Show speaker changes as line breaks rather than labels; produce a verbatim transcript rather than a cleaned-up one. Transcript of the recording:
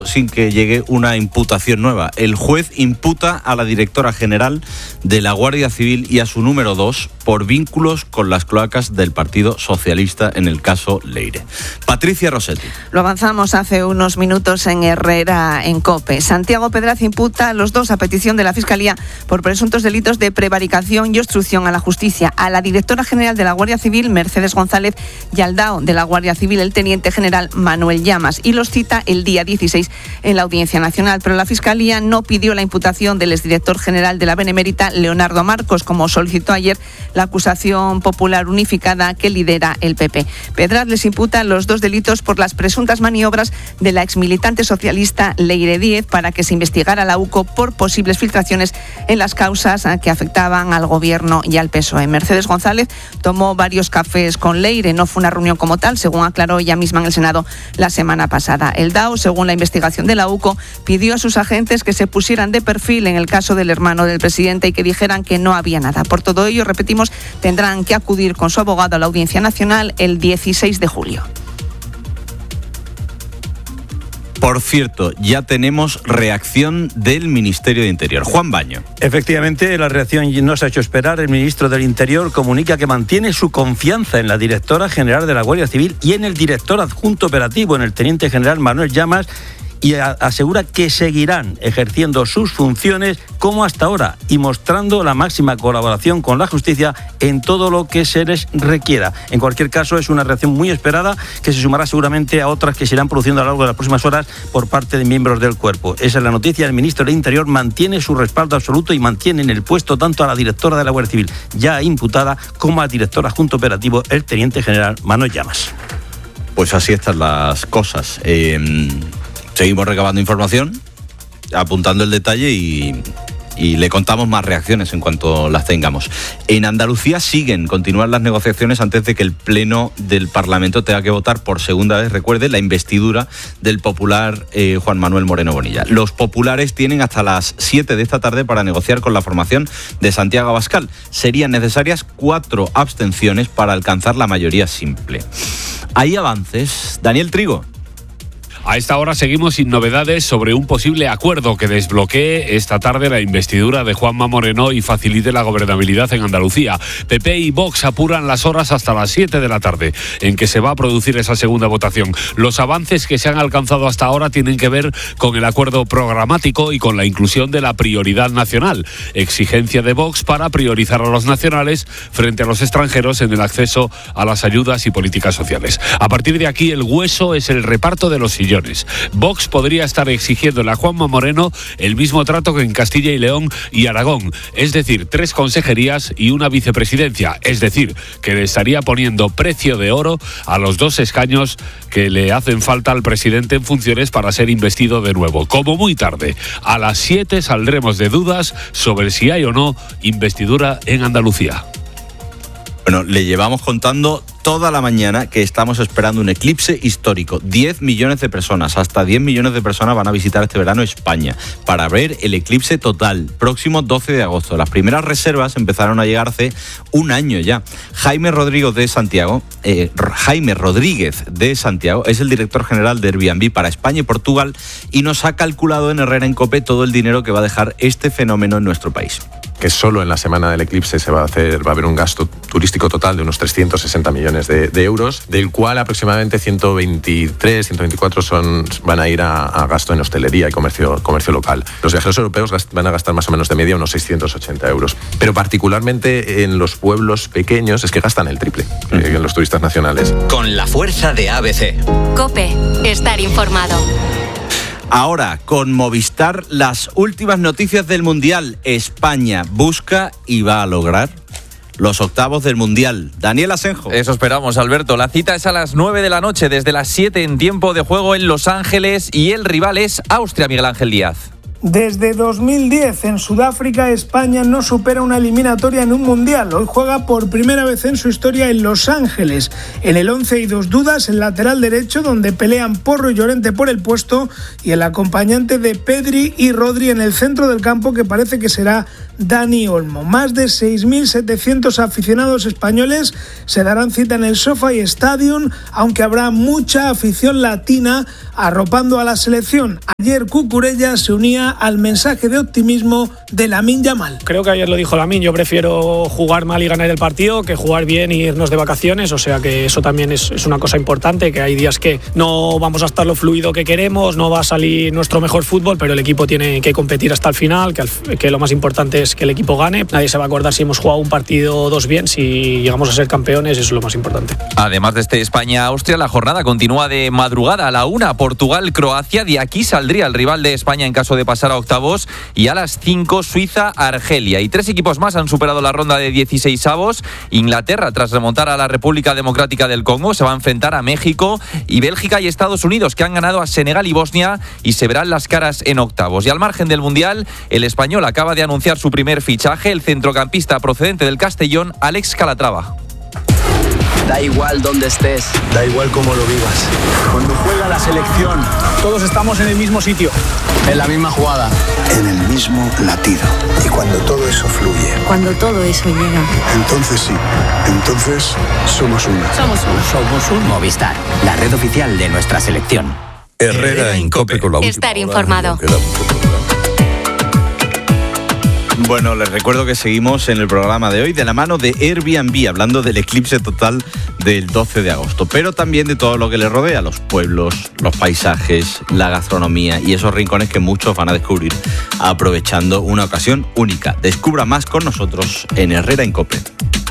sin que llegue una imputación nueva. El juez imputa a la directora general de la Guardia Civil y a su número dos por vínculos con las cloacas del Partido Socialista en el caso Leire. Patricia Rossetti.
Lo avanzamos hace unos minutos en Herrera, en COPE. Santiago Pedraz imputa a los dos a petición de la Fiscalía por presuntos delitos de prevaricación y obstrucción a la justicia. A la directora general de la Guardia Civil, Mercedes González, y al D A O de la Guardia Civil, el teniente general Manuel Llamas. Y los cita el día dieciséis en la Audiencia Nacional. Pero la Fiscalía no pidió la imputación del exdirector general de la Benemérita, Leonardo Marcos, como solicitó ayer la acusación popular unificada que lidera el P P. Pedraz les imputa los dos delitos por las presuntas maniobras de la exmilitante socialista Leire Díez para que se investigara a la U C O por posibles filtraciones en las causas que afectaban al Gobierno y al P S O E. Mercedes González tomó varios cafés con Leire, no fue una reunión como tal, según aclaró ella misma en el Senado la semana pasada. El D A O, según la investigación de la U C O, pidió a sus agentes que se pusieran de perfil en el caso del hermano del presidente y que dijeran que no había nada. Por todo ello, repetimos, tendrán que acudir con su abogado a la Audiencia Nacional el dieciséis de julio.
Por cierto, ya tenemos reacción del Ministerio de Interior. Juan Baño.
Efectivamente, la reacción no se ha hecho esperar. El ministro del Interior comunica que mantiene su confianza en la directora general de la Guardia Civil y en el director adjunto operativo, en el teniente general Manuel Llamas, y asegura que seguirán ejerciendo sus funciones como hasta ahora y mostrando la máxima colaboración con la justicia en todo lo que se les requiera. En cualquier caso, es una reacción muy esperada que se sumará seguramente a otras que se irán produciendo a lo largo de las próximas horas por parte de miembros del cuerpo. Esa es la noticia. El ministro del Interior mantiene su respaldo absoluto y mantiene en el puesto tanto a la directora de la Guardia Civil, ya imputada, como al director adjunto operativo, el teniente general Manuel Llamas.
Pues así están las cosas. Eh... Seguimos recabando información, apuntando el detalle y, y le contamos más reacciones en cuanto las tengamos. En Andalucía siguen, continúan las negociaciones antes de que el Pleno del Parlamento tenga que votar por segunda vez, recuerde, la investidura del popular eh, Juan Manuel Moreno Bonilla. Los populares tienen hasta las siete de esta tarde para negociar con la formación de Santiago Abascal. Serían necesarias cuatro abstenciones para alcanzar la mayoría simple. ¿Hay avances? Daniel Trigo.
A esta hora seguimos sin novedades sobre un posible acuerdo que desbloquee esta tarde la investidura de Juanma Moreno y facilite la gobernabilidad en Andalucía. P P y Vox apuran las horas hasta las siete de la tarde, en que se va a producir esa segunda votación. Los avances que se han alcanzado hasta ahora tienen que ver con el acuerdo programático y con la inclusión de la prioridad nacional, exigencia de Vox para priorizar a los nacionales frente a los extranjeros en el acceso a las ayudas y políticas sociales. A partir de aquí, el hueso es el reparto de los sillones. Vox podría estar exigiéndole a Juanma Moreno el mismo trato que en Castilla y León y Aragón, es decir, tres consejerías y una vicepresidencia, es decir, que le estaría poniendo precio de oro a los dos escaños que le hacen falta al presidente en funciones para ser investido de nuevo. Como muy tarde, a las siete saldremos de dudas sobre si hay o no investidura en Andalucía.
Bueno, le llevamos contando toda la mañana que estamos esperando un eclipse histórico. diez millones de personas, hasta diez millones de personas van a visitar este verano España para ver el eclipse total, próximo doce de agosto. Las primeras reservas empezaron a llegar hace un año ya. Jaime Rodríguez de Santiago, eh, Jaime Rodríguez de Santiago es el director general de Airbnb para España y Portugal y nos ha calculado en Herrera en COPE todo el dinero que va a dejar este fenómeno en nuestro país.
Que solo en la semana del eclipse se va a hacer, va a haber un gasto turístico total de unos trescientos sesenta millones de, de euros, del cual aproximadamente ciento veintitrés, ciento veinticuatro son, van a ir a, a gasto en hostelería y comercio, comercio local. Los viajeros europeos gast, van a gastar más o menos de media unos seiscientos ochenta euros, pero particularmente en los pueblos pequeños es que gastan el triple que en los turistas nacionales.
Con la fuerza de A B C. COPE, estar informado.
Ahora, con Movistar, las últimas noticias del Mundial. España busca y va a lograr los octavos del Mundial. Daniel Asenjo.
Eso esperamos, Alberto. La cita es a las nueve de la noche, desde las siete en tiempo de juego en Los Ángeles, y el rival es Austria, Miguel Ángel Díaz.
Desde dos mil diez en Sudáfrica, España no supera una eliminatoria en un mundial. Hoy juega por primera vez en su historia en Los Ángeles. En el once hay dos dudas, el lateral derecho, donde pelean Porro y Llorente por el puesto, y el acompañante de Pedri y Rodri en el centro del campo, que parece que será Dani Olmo. Más de seis mil setecientos aficionados españoles se darán cita en el SoFi Stadium, aunque habrá mucha afición latina arropando a la selección. Ayer Cucurella se unía al mensaje de optimismo de Lamine Yamal.
Creo que ayer lo dijo Lamine, yo prefiero jugar mal y ganar el partido que jugar bien y irnos de vacaciones, o sea que eso también es, es una cosa importante, que hay días que no vamos a estar lo fluido que queremos, no va a salir nuestro mejor fútbol, pero el equipo tiene que competir hasta el final, que, al, que lo más importante es que el equipo gane. Nadie se va a acordar si hemos jugado un partido o dos bien, si llegamos a ser campeones, eso es lo más importante.
Además de este España-Austria, la jornada continúa de madrugada a la una, Portugal-Croacia, de aquí saldría el rival de España en caso de pasar a octavos, y a las cinco Suiza-Argelia. Y tres equipos más han superado la ronda de dieciseisavos. Inglaterra, tras remontar a la República Democrática del Congo, se va a enfrentar a México, y Bélgica y Estados Unidos, que han ganado a Senegal y Bosnia, y se verán las caras en octavos. Y al margen del Mundial, el español acaba de anunciar su primer fichaje, el centrocampista procedente del Castellón, Alex Calatrava.
Da igual dónde estés, da igual cómo lo vivas. Cuando juega la selección, todos estamos en el mismo sitio, en la misma jugada,
en el mismo latido. Y cuando todo eso fluye,
cuando todo eso llega,
entonces sí, entonces somos uno.
Somos uno.
Somos un Movistar, la red oficial de nuestra selección.
Herrera en COPE con la última
Estar
hora.
informado.
Bueno, les recuerdo que seguimos en el programa de hoy de la mano de Airbnb, hablando del eclipse total del doce de agosto, pero también de todo lo que le rodea, los pueblos, los paisajes, la gastronomía y esos rincones que muchos van a descubrir aprovechando una ocasión única. Descubra más con nosotros en Herrera en COPE.